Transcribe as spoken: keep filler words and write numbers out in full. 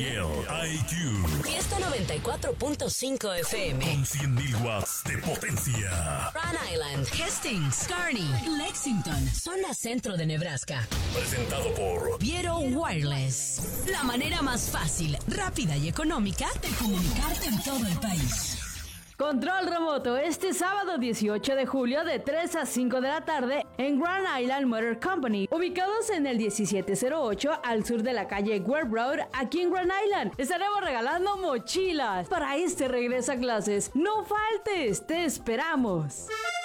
I Q. Fiesta noventa y cuatro punto cinco F M. Con cien mil watts de potencia. Rhode Island, Hastings, Kearney, Lexington, zona centro de Nebraska. Presentado por Viero Wireless. La manera más fácil, rápida y económica de comunicarte en todo el país. Control remoto este sábado dieciocho de julio de tres a cinco de la tarde en Grand Island Motor Company, ubicados en el diecisiete cero ocho al sur de la calle Webb Road, aquí en Grand Island. Estaremos regalando mochilas para este regreso a clases. No faltes, te esperamos.